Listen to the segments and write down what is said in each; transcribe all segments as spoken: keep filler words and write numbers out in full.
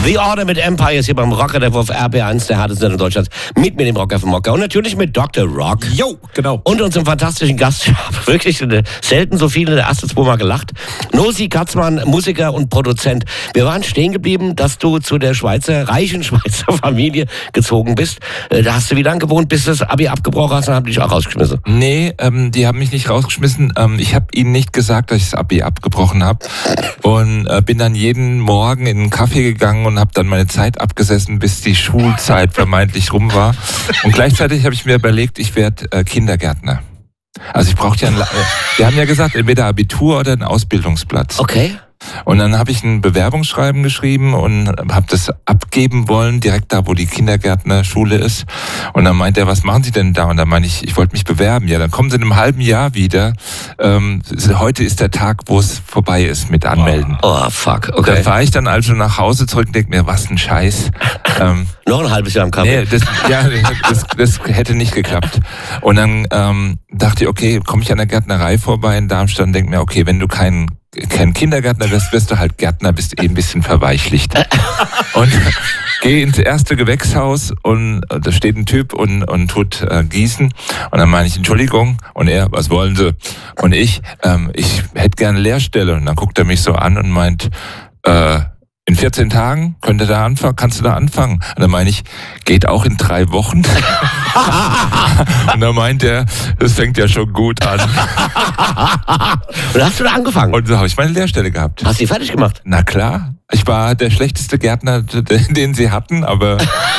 The Order mit Empires hier beim Rocker, der auf R P eins, der härteste Sendung Deutschlands. Mit mir, dem Rocker vom Mocker. Und natürlich mit Doktor Rock. Jo, genau. Und unserem fantastischen Gast. Ich habe wirklich selten so viele in der ersten zwei Mal gelacht. Nosi Katzmann, Musiker und Produzent. Wir waren stehen geblieben, dass du zu der Schweizer, reichen Schweizer Familie gezogen bist. Da hast du wie lange gewohnt, bis du das Abi abgebrochen hast und haben dich auch rausgeschmissen? Nee, ähm, die haben mich nicht rausgeschmissen. Ähm, ich habe ihnen nicht gesagt, dass ich das Abi abgebrochen habe. Und äh, bin dann jeden Morgen in einen Kaffee gegangen und habe dann meine Zeit abgesessen, bis die Schulzeit vermeintlich rum war. Und gleichzeitig habe ich mir überlegt, ich werde äh, Kindergärtner. Also ich brauchte ja einen, äh, wir haben ja gesagt, entweder Abitur oder einen Ausbildungsplatz. Okay. Und dann habe ich ein Bewerbungsschreiben geschrieben und habe das abgeben wollen, direkt da, wo die Kindergärtnerschule ist. Und dann meint er, was machen Sie denn da? Und dann meine ich, ich wollte mich bewerben. Ja, dann kommen Sie in einem halben Jahr wieder. Ähm, heute ist der Tag, wo es vorbei ist mit Anmelden. Oh, oh fuck, okay. Da fahre ich dann also nach Hause zurück und denke mir, was ein Scheiß. ähm, Noch ein halbes Jahr im Kaffee. Nee, das, ja, das, das hätte nicht geklappt. Und dann ähm, dachte ich, okay, komme ich an der Gärtnerei vorbei in Darmstadt und denke mir, okay, wenn du keinen kein Kindergärtner wirst, wirst du halt Gärtner, bist eh ein bisschen verweichlicht. Und gehe ins erste Gewächshaus und da steht ein Typ und, und tut äh, gießen. Und dann meine ich, Entschuldigung. Und er, was wollen Sie? Und ich, ähm, ich hätte gerne Lehrstelle. Und dann guckt er mich so an und meint, äh, in vierzehn Tagen könnt ihr da anfangen, kannst du da anfangen? Und dann meine ich, geht auch in drei Wochen. Und dann meint er, das fängt ja schon gut an. Und dann hast du da angefangen? Und so habe ich meine Lehrstelle gehabt. Hast du die fertig gemacht? Na klar. Ich war der schlechteste Gärtner, den sie hatten, aber...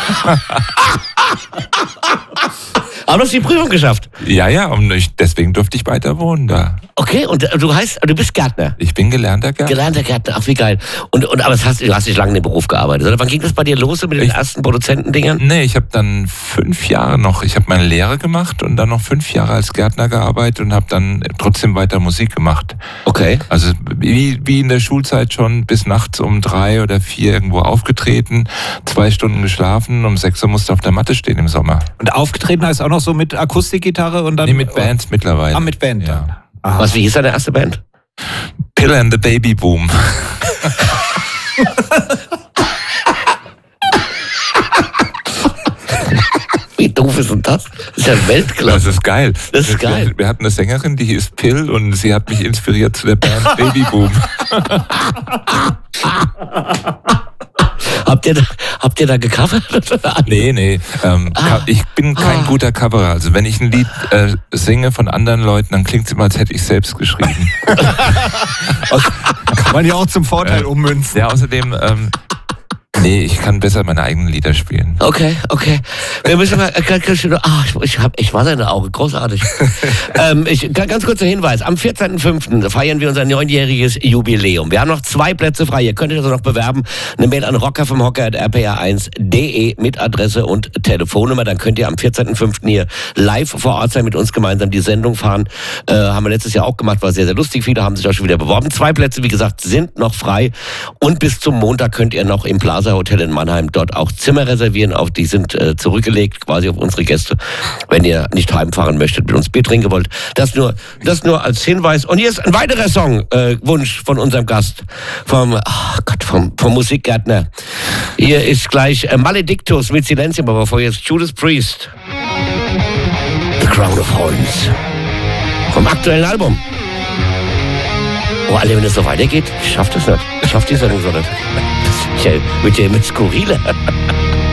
Aber du hast die Prüfung geschafft? Ja, ja, und ich, deswegen durfte ich weiter wohnen da. Okay, und du heißt, du bist Gärtner? Ich bin gelernter Gärtner. Gelernter Gärtner, ach wie geil. Und, und aber das hast, du hast nicht lange in dem Beruf gearbeitet, oder? Wann ging das bei dir los mit den ich, ersten Produzentendingern? Nee, ich habe dann fünf Jahre noch, ich habe meine Lehre gemacht und dann noch fünf Jahre als Gärtner gearbeitet und habe dann trotzdem weiter Musik gemacht. Okay. Also wie, wie in der Schulzeit schon bis nachts um drei oder vier irgendwo aufgetreten, zwei Stunden geschlafen, um sechs Uhr musste auf der Matte stehen im Sommer. Und aufgetreten heißt auch noch so mit Akustikgitarre und dann... Nee, mit Bands mittlerweile. Ah, mit Band, ja. Aha. Was, wie hieß deine erste Band? Pillar and the Baby Boom. Wie doof ist denn das? Das ist ja Weltklasse. Das ist geil. Das ist geil. Wir, wir hatten eine Sängerin, die hieß Pill und sie hat mich inspiriert zu der Band Baby Boom. Habt ihr da, habt ihr da gecovert? Nee, nee. Ähm, ah. Ich bin kein ah. guter Coverer. Also wenn ich ein Lied äh, singe von anderen Leuten, dann klingt es immer, als hätte ich selbst geschrieben. Kann man ja auch zum Vorteil äh, ummünzen. Ja, außerdem... Ähm, Nee, ich kann besser meine eigenen Lieder spielen. Okay, okay. Wir müssen mal, ah, ich, ich, hab, ich war seine Augen, großartig. ähm, ich, ganz kurzer Hinweis, am vierzehnten fünften feiern wir unser neunjähriges Jubiläum. Wir haben noch zwei Plätze frei, ihr könnt euch also noch bewerben. Eine Mail an rocker vom Hocker at r p r eins punkt d e mit Adresse und Telefonnummer. Dann könnt ihr am vierzehnten fünften hier live vor Ort sein, mit uns gemeinsam die Sendung fahren. Äh, haben wir letztes Jahr auch gemacht, war sehr, sehr lustig. Viele haben sich auch schon wieder beworben. Zwei Plätze, wie gesagt, sind noch frei. Und bis zum Montag könnt ihr noch im Plaza Hotel in Mannheim dort auch Zimmer reservieren. Auch die sind äh, zurückgelegt quasi auf unsere Gäste, wenn ihr nicht heimfahren möchtet, mit uns Bier trinken wollt. Das nur, das nur als Hinweis. Und hier ist ein weiterer Song, äh, Wunsch von unserem Gast, vom, oh Gott, vom, vom Musikgärtner. Hier ist gleich äh, Maledictus mit Silenzium, aber vorher jetzt Judas Priest. The Crown of Thorns. Vom aktuellen Album. Oh, alle, wenn es so weitergeht, ich schaff das nicht. Ich schaff die Sendung so nicht. Mit, mit skurriler.